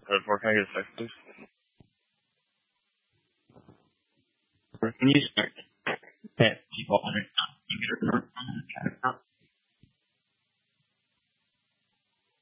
Can I get a second, please? Can you start that people under